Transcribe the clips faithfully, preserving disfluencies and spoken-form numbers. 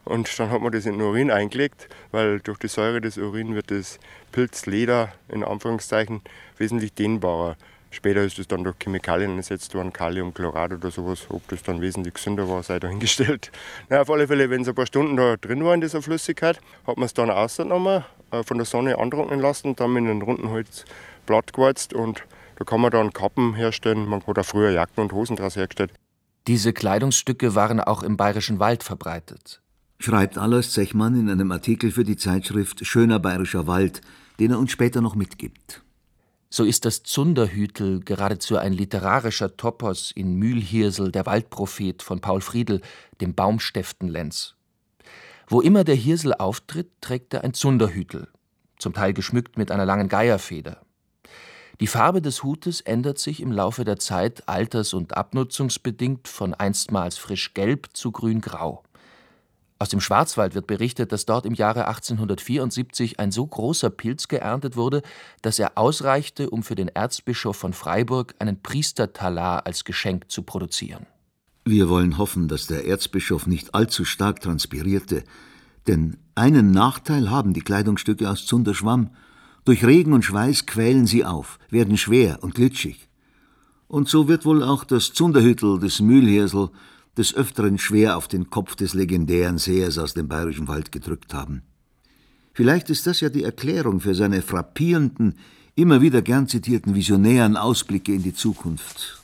Und dann hat man das in den Urin eingelegt, weil durch die Säure des Urin wird das Pilzleder in Anführungszeichen wesentlich dehnbarer. Später ist es dann durch Chemikalien ersetzt worden, Kaliumchlorat oder sowas. Ob das dann wesentlich gesünder war, sei dahingestellt. Na, auf alle Fälle, wenn es ein paar Stunden da drin war in dieser Flüssigkeit, hat man es dann rausgenommen, äh, von der Sonne antrocknen lassen, dann mit einem runden Holz platt gewalzt und da kann man dann Kappen herstellen. Man hat auch früher Jacken und Hosen daraus hergestellt. Diese Kleidungsstücke waren auch im Bayerischen Wald verbreitet, schreibt Alois Zechmann in einem Artikel für die Zeitschrift Schöner Bayerischer Wald, den er uns später noch mitgibt. So ist das Zunderhütel geradezu ein literarischer Topos in Mühlhirsel, der Waldprophet von Paul Friedl, dem Baumstäftenlenz. Wo immer der Hirsel auftritt, trägt er ein Zunderhütel, zum Teil geschmückt mit einer langen Geierfeder. Die Farbe des Hutes ändert sich im Laufe der Zeit alters- und abnutzungsbedingt von einstmals frisch gelb zu grün-grau. Aus dem Schwarzwald wird berichtet, dass dort im Jahre achtzehnhundertvierundsiebzig ein so großer Pilz geerntet wurde, dass er ausreichte, um für den Erzbischof von Freiburg einen Priestertalar als Geschenk zu produzieren. Wir wollen hoffen, dass der Erzbischof nicht allzu stark transpirierte, denn einen Nachteil haben die Kleidungsstücke aus Zunderschwamm: durch Regen und Schweiß quälen sie auf, werden schwer und glitschig. Und so wird wohl auch das Zunderhütel des Mühlhirsel des Öfteren schwer auf den Kopf des legendären Sehers aus dem Bayerischen Wald gedrückt haben. Vielleicht ist das ja die Erklärung für seine frappierenden, immer wieder gern zitierten visionären Ausblicke in die Zukunft.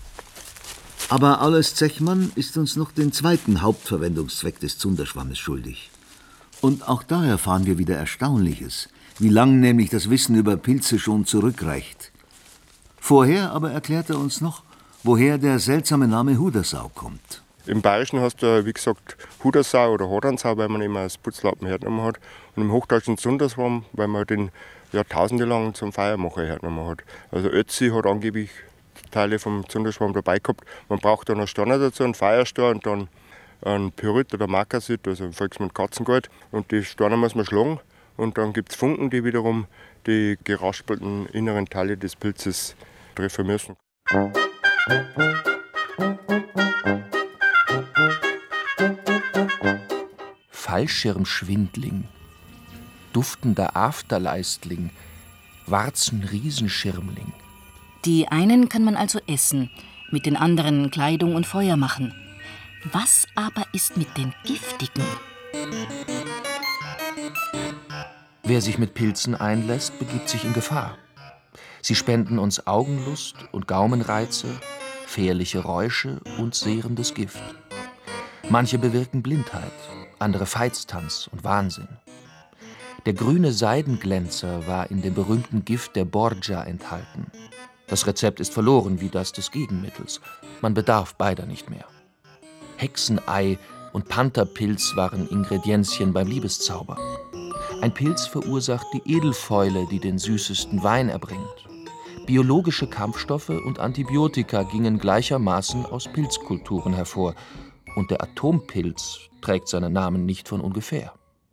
Aber Alois Zechmann ist uns noch den zweiten Hauptverwendungszweck des Zunderschwammes schuldig. Und auch da erfahren wir wieder Erstaunliches, wie lang nämlich das Wissen über Pilze schon zurückreicht. Vorher aber erklärt er uns noch, woher der seltsame Name Hudersau kommt. Im Bayerischen hast du, wie gesagt, Hudersau oder Hodernsau, weil man immer als Putzlappen hergenommen hat. Und im Hochdeutschen Zunderschwamm, weil man den Jahrtausende lang zum Feiermacher hergenommen hat. Also Ötzi hat angeblich Teile vom Zunderschwamm dabei gehabt. Man braucht dann einen Sterner dazu, einen Feierstor und dann einen Pyrit oder Makasit, also im Volksmund Katzengold. Und die Sterner muss man schlagen. Und dann gibt es Funken, die wiederum die geraspelten inneren Teile des Pilzes treffen müssen. Fallschirmschwindling, duftender Afterleistling, Warzenriesenschirmling. Die einen kann man also essen, mit den anderen Kleidung und Feuer machen. Was aber ist mit den giftigen? Wer sich mit Pilzen einlässt, begibt sich in Gefahr. Sie spenden uns Augenlust und Gaumenreize, fährliche Räusche und sehrendes Gift. Manche bewirken Blindheit, andere Veitstanz und Wahnsinn. Der grüne Seidenglänzer war in dem berühmten Gift der Borgia enthalten. Das Rezept ist verloren wie das des Gegenmittels. Man bedarf beider nicht mehr. Hexenei und Pantherpilz waren Ingredienzien beim Liebeszauber. Ein Pilz verursacht die Edelfäule, die den süßesten Wein erbringt. Biologische Kampfstoffe und Antibiotika gingen gleichermaßen aus Pilzkulturen hervor. Und der Atompilz trägt seinen Namen nicht von ungefähr.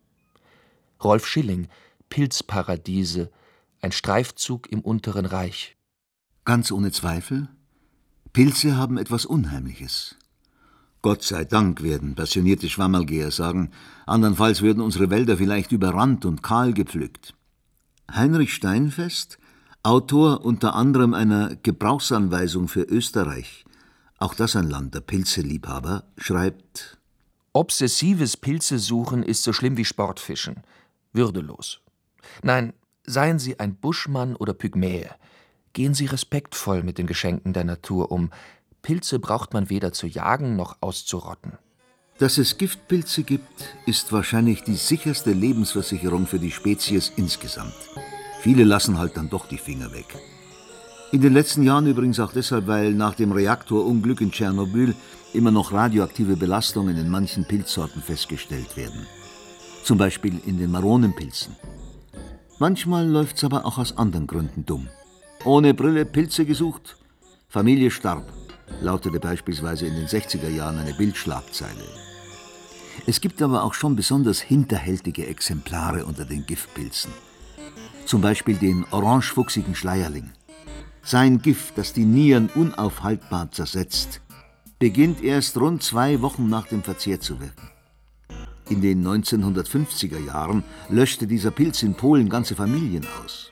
Rolf Schilling, Pilzparadiese, ein Streifzug im Unteren Reich. Ganz ohne Zweifel, Pilze haben etwas Unheimliches. Gott sei Dank, werden passionierte Schwammerlgeher sagen, andernfalls würden unsere Wälder vielleicht überrannt und kahl gepflückt. Heinrich Steinfest, Autor unter anderem einer Gebrauchsanweisung für Österreich, auch das ein Land der Pilzeliebhaber, schreibt: Obsessives Pilzesuchen ist so schlimm wie Sportfischen, würdelos. Nein, seien Sie ein Buschmann oder Pygmäe, gehen Sie respektvoll mit den Geschenken der Natur um. Pilze braucht man weder zu jagen noch auszurotten. Dass es Giftpilze gibt, ist wahrscheinlich die sicherste Lebensversicherung für die Spezies insgesamt. Viele lassen halt dann doch die Finger weg. In den letzten Jahren übrigens auch deshalb, weil nach dem Reaktorunglück in Tschernobyl immer noch radioaktive Belastungen in manchen Pilzsorten festgestellt werden. Zum Beispiel in den Maronenpilzen. Manchmal läuft's aber auch aus anderen Gründen dumm. Ohne Brille Pilze gesucht, Familie starb, lautete beispielsweise in den sechziger Jahren eine Bildschlagzeile. Es gibt aber auch schon besonders hinterhältige Exemplare unter den Giftpilzen. Zum Beispiel den orangefuchsigen Schleierling. Sein Gift, das die Nieren unaufhaltbar zersetzt, beginnt erst rund zwei Wochen nach dem Verzehr zu wirken. In den neunzehnhundertfünfziger Jahren löschte dieser Pilz in Polen ganze Familien aus.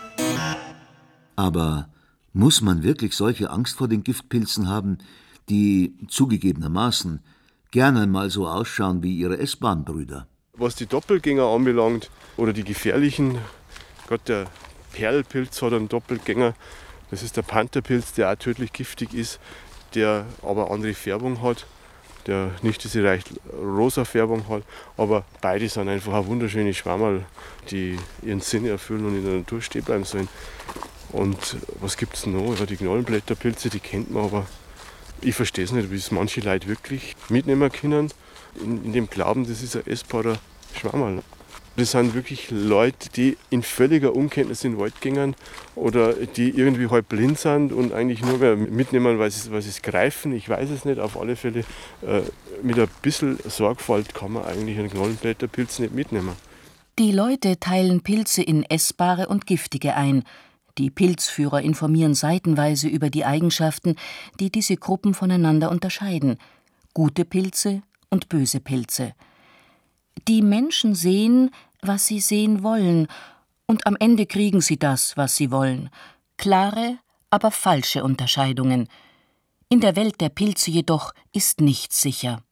Aber muss man wirklich solche Angst vor den Giftpilzen haben, die zugegebenermaßen gerne mal so ausschauen wie ihre S-Bahn-Brüder? Was die Doppelgänger anbelangt oder die gefährlichen, gerade der Perlpilz hat einen Doppelgänger, das ist der Pantherpilz, der auch tödlich giftig ist, der aber andere Färbung hat, der nicht diese leicht rosa Färbung hat, aber beide sind einfach auch wunderschöne Schwammerl, die ihren Sinn erfüllen und in der Natur stehen bleiben sollen. Und was gibt es noch? Ja, die Knollenblätterpilze, die kennt man, aber ich verstehe es nicht, wie es manche Leute wirklich mitnehmen können, in, in dem Glauben, das ist ein essbarer Schwammerl. Das sind wirklich Leute, die in völliger Unkenntnis in den Wald gehen oder die irgendwie halb blind sind und eigentlich nur mehr mitnehmen, weil sie, weil sie es greifen. Ich weiß es nicht. Auf alle Fälle äh, mit ein bisschen Sorgfalt kann man eigentlich einen Knollenblätterpilz nicht mitnehmen. Die Leute teilen Pilze in essbare und giftige ein. Die Pilzführer informieren seitenweise über die Eigenschaften, die diese Gruppen voneinander unterscheiden. Gute Pilze und böse Pilze. Die Menschen sehen, was sie sehen wollen, und am Ende kriegen sie das, was sie wollen. Klare, aber falsche Unterscheidungen. In der Welt der Pilze jedoch ist nichts sicher.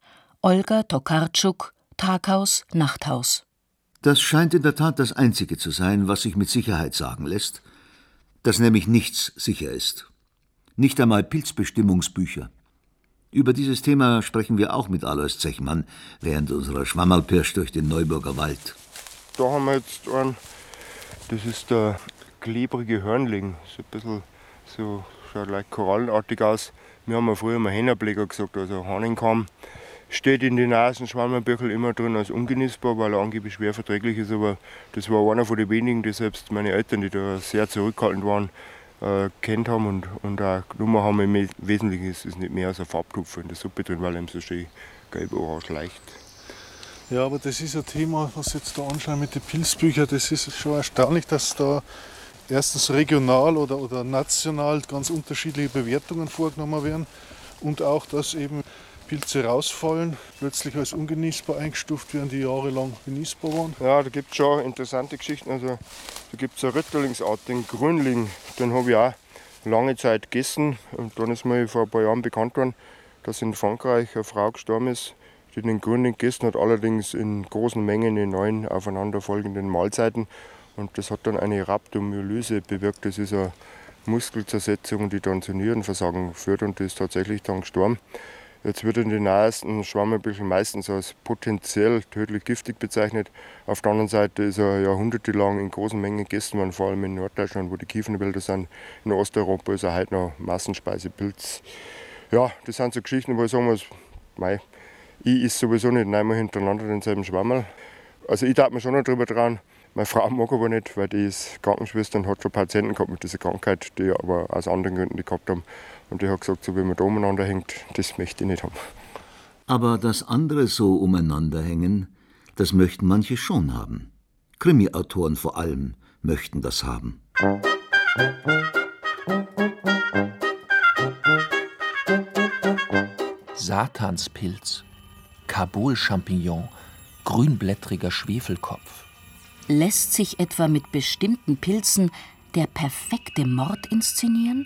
Olga Tokarczuk, Taghaus, Nachthaus. Das scheint in der Tat das Einzige zu sein, was sich mit Sicherheit sagen lässt, dass nämlich nichts sicher ist. Nicht einmal Pilzbestimmungsbücher. Über dieses Thema sprechen wir auch mit Alois Zechmann während unserer Schwammerlpirsch durch den Neuburger Wald. Da haben wir jetzt einen, das ist der klebrige Hörnling. So ein bisschen, so, schaut leicht korallenartig aus. Wir haben ja früher mal Hennerblecker gesagt, also Hahnenkamm. Steht in den Nasen Schwammerbüchel immer drin als ungenießbar, weil er angeblich schwer verträglich ist. Aber das war einer von den wenigen, die selbst meine Eltern, die da sehr zurückhaltend waren, äh, kennt haben und, und auch genommen haben. Im Wesentlichen ist es nicht mehr als ein Farbtupfer in der Suppe drin, weil ihm so schön gelb-orange leicht. Ja, aber das ist ein Thema, was Sie jetzt da anschauen mit den Pilzbüchern. Das ist schon erstaunlich, dass da erstens regional oder, oder national ganz unterschiedliche Bewertungen vorgenommen werden und auch, dass eben Pilze rausfallen, plötzlich als ungenießbar eingestuft werden, die jahrelang genießbar waren. Ja, da gibt es schon interessante Geschichten. Also, da gibt es eine Ritterlingsart, den Grünling. Den habe ich auch lange Zeit gegessen. Und dann ist mir vor ein paar Jahren bekannt worden, dass in Frankreich eine Frau gestorben ist, die den Grünling gegessen hat, allerdings in großen Mengen in neun aufeinanderfolgenden Mahlzeiten. Und das hat dann eine Rhabdomyolyse bewirkt. Das ist eine Muskelzersetzung, die dann zu Nierenversagen führt, und die ist tatsächlich dann gestorben. Jetzt wird in den nahesten Schwammerbücheln meistens als potenziell tödlich giftig bezeichnet. Auf der anderen Seite ist er jahrhundertelang in großen Mengen gegessen worden, vor allem in Norddeutschland, wo die Kiefernwälder sind. In Osteuropa ist er heute noch Massenspeiselpilz. Ja, das sind so Geschichten, wo ich sagen muss, mei, ich esse sowieso nicht einmal hintereinander denselben Schwammerl. Also ich darf mir schon noch drüber trauen. Meine Frau mag aber nicht, weil die ist Krankenschwester und hat schon Patienten gehabt mit dieser Krankheit, die aber aus anderen Gründen die gehabt haben. Und die hat gesagt, so wie man da umeinander hängt, das möchte ich nicht haben. Aber dass andere so umeinander hängen, das möchten manche schon haben. Krimi-Autoren vor allem möchten das haben. Satanspilz, Kabul-Champignon, grünblättriger Schwefelkopf. Lässt sich etwa mit bestimmten Pilzen der perfekte Mord inszenieren?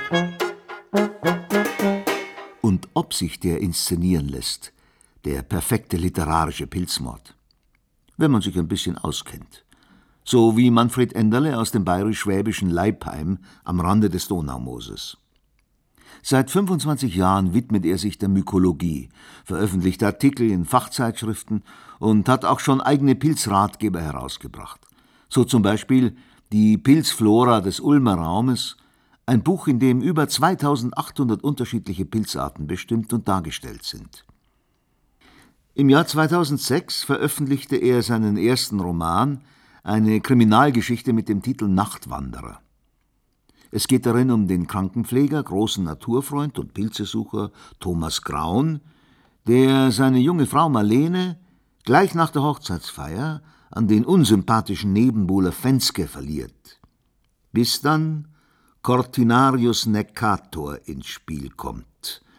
Und ob sich der inszenieren lässt, der perfekte literarische Pilzmord. Wenn man sich ein bisschen auskennt. So wie Manfred Enderle aus dem bayerisch-schwäbischen Leipheim am Rande des Donaumooses. Seit fünfundzwanzig Jahren widmet er sich der Mykologie, veröffentlicht Artikel in Fachzeitschriften und hat auch schon eigene Pilzratgeber herausgebracht. So zum Beispiel die Pilzflora des Ulmer Raumes, ein Buch, in dem über zweitausendachthundert unterschiedliche Pilzarten bestimmt und dargestellt sind. Im Jahr zweitausendsechs veröffentlichte er seinen ersten Roman, eine Kriminalgeschichte mit dem Titel Nachtwanderer. Es geht darin um den Krankenpfleger, großen Naturfreund und Pilzesucher Thomas Graun, der seine junge Frau Marlene gleich nach der Hochzeitsfeier an den unsympathischen Nebenbuhler Fenske verliert. Bis dann Cortinarius Necator ins Spiel kommt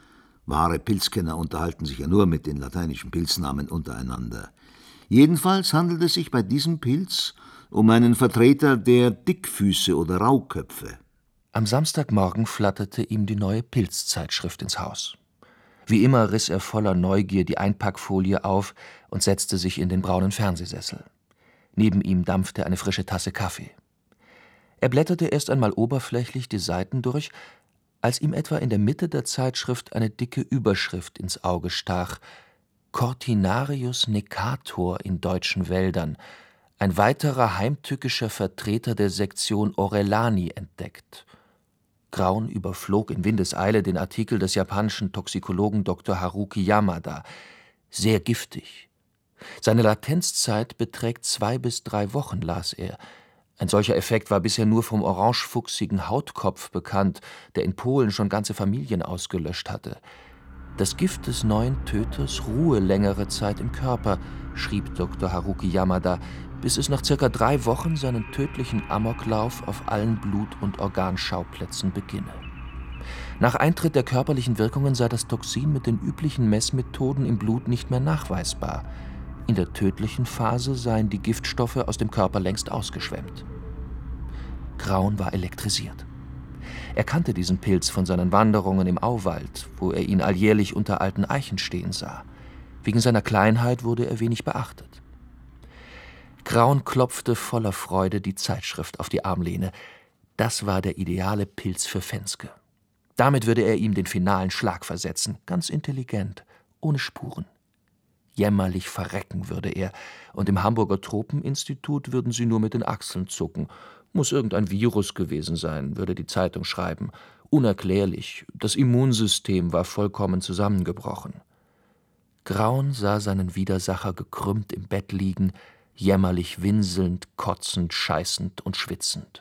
Wahre Pilzkenner unterhalten sich ja nur mit den lateinischen Pilznamen untereinander. Jedenfalls handelt es sich bei diesem Pilz um einen Vertreter der Dickfüße oder Rauköpfe. Am Samstagmorgen flatterte ihm die neue Pilzzeitschrift ins Haus. Wie immer riss er voller Neugier die Einpackfolie auf und setzte sich in den braunen Fernsehsessel. Neben ihm dampfte eine frische Tasse Kaffee. Er blätterte erst einmal oberflächlich die Seiten durch, als ihm etwa in der Mitte der Zeitschrift eine dicke Überschrift ins Auge stach: Cortinarius necator in deutschen Wäldern, ein weiterer heimtückischer Vertreter der Sektion Orellani entdeckt. Grauen überflog in Windeseile den Artikel des japanischen Toxikologen Doktor Haruki Yamada. Sehr giftig. Seine Latenzzeit beträgt zwei bis drei Wochen, las er. Ein solcher Effekt war bisher nur vom orangefuchsigen Hautkopf bekannt, der in Polen schon ganze Familien ausgelöscht hatte. Das Gift des neuen Töters ruhe längere Zeit im Körper, schrieb Doktor Haruki Yamada, bis es nach circa drei Wochen seinen tödlichen Amoklauf auf allen Blut- und Organschauplätzen beginne. Nach Eintritt der körperlichen Wirkungen sei das Toxin mit den üblichen Messmethoden im Blut nicht mehr nachweisbar. In der tödlichen Phase seien die Giftstoffe aus dem Körper längst ausgeschwemmt. Graun war elektrisiert. Er kannte diesen Pilz von seinen Wanderungen im Auwald, wo er ihn alljährlich unter alten Eichen stehen sah. Wegen seiner Kleinheit wurde er wenig beachtet. Graun klopfte voller Freude die Zeitschrift auf die Armlehne. Das war der ideale Pilz für Fenske. Damit würde er ihm den finalen Schlag versetzen, ganz intelligent, ohne Spuren. Jämmerlich verrecken würde er, und im Hamburger Tropeninstitut würden sie nur mit den Achseln zucken. Muss irgendein Virus gewesen sein, würde die Zeitung schreiben. Unerklärlich, das Immunsystem war vollkommen zusammengebrochen. Graun sah seinen Widersacher gekrümmt im Bett liegen, jämmerlich winselnd, kotzend, scheißend und schwitzend.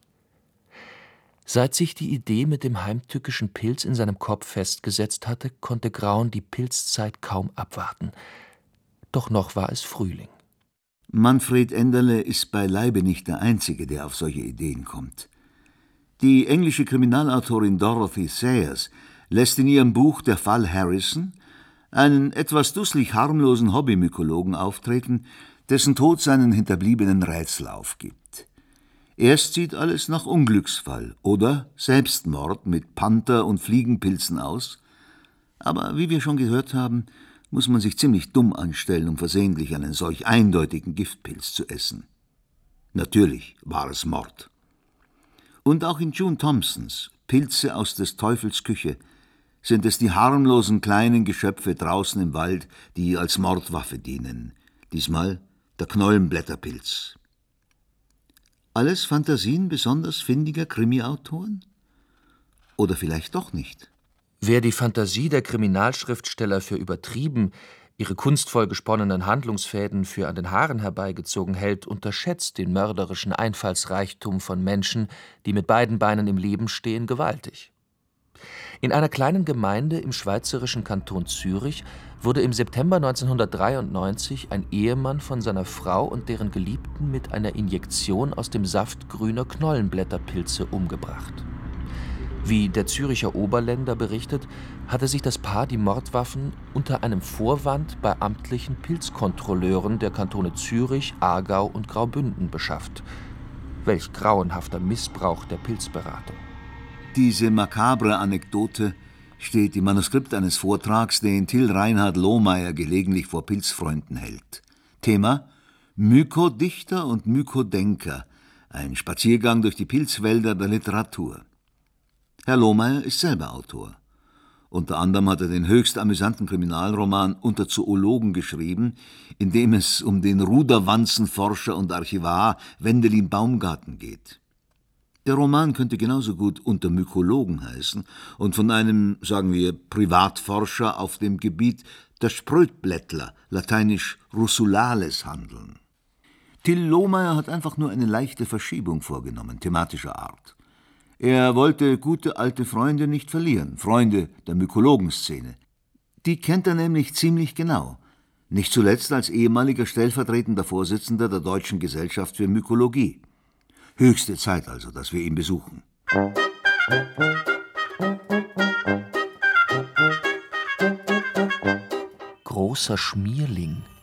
Seit sich die Idee mit dem heimtückischen Pilz in seinem Kopf festgesetzt hatte, konnte Graun die Pilzzeit kaum abwarten. Doch noch war es Frühling. Manfred Enderle ist beileibe nicht der Einzige, der auf solche Ideen kommt. Die englische Kriminalautorin Dorothy Sayers lässt in ihrem Buch Der Fall Harrison einen etwas dusselig harmlosen Hobbymykologen auftreten, dessen Tod seinen Hinterbliebenen Rätsel aufgibt. Erst sieht alles nach Unglücksfall oder Selbstmord mit Panther- und Fliegenpilzen aus, aber wie wir schon gehört haben, muss man sich ziemlich dumm anstellen, um versehentlich einen solch eindeutigen Giftpilz zu essen. Natürlich war es Mord. Und auch in June Thompsons Pilze aus des Teufels Küche sind es die harmlosen kleinen Geschöpfe draußen im Wald, die als Mordwaffe dienen. Diesmal der Knollenblätterpilz. Alles Fantasien besonders findiger Krimi-Autoren? Oder vielleicht doch nicht? Wer die Fantasie der Kriminalschriftsteller für übertrieben, ihre kunstvoll gesponnenen Handlungsfäden für an den Haaren herbeigezogen hält, unterschätzt den mörderischen Einfallsreichtum von Menschen, die mit beiden Beinen im Leben stehen, gewaltig. In einer kleinen Gemeinde im schweizerischen Kanton Zürich wurde im September neunzehnhundertdreiundneunzig ein Ehemann von seiner Frau und deren Geliebten mit einer Injektion aus dem Saft grüner Knollenblätterpilze umgebracht. Wie der Züricher Oberländer berichtet, hatte sich das Paar die Mordwaffen unter einem Vorwand bei amtlichen Pilzkontrolleuren der Kantone Zürich, Aargau und Graubünden beschafft. Welch grauenhafter Missbrauch der Pilzberatung. Diese makabre Anekdote steht im Manuskript eines Vortrags, den Till Reinhard Lohmeier gelegentlich vor Pilzfreunden hält. Thema: Mykodichter und Mykodenker, ein Spaziergang durch die Pilzwälder der Literatur. Herr Lohmeier ist selber Autor. Unter anderem hat er den höchst amüsanten Kriminalroman Unter Zoologen geschrieben, in dem es um den Ruderwanzenforscher und Archivar Wendelin Baumgarten geht. Der Roman könnte genauso gut Unter Mykologen heißen und von einem, sagen wir, Privatforscher auf dem Gebiet der Sprötblättler, lateinisch Russulales, handeln. Till Lohmeier hat einfach nur eine leichte Verschiebung vorgenommen, thematischer Art. Er wollte gute alte Freunde nicht verlieren, Freunde der Mykologenszene. Die kennt er nämlich ziemlich genau, nicht zuletzt als ehemaliger stellvertretender Vorsitzender der Deutschen Gesellschaft für Mykologie. Höchste Zeit also, dass wir ihn besuchen. Großer Schmierling.